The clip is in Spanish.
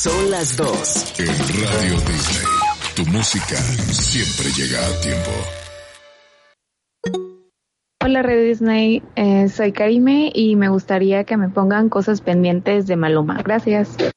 Son las 2. En Radio Disney, tu música siempre llega a tiempo. Hola Radio Disney, soy Karime y me gustaría que me pongan Cosas Pendientes de Maluma. Gracias.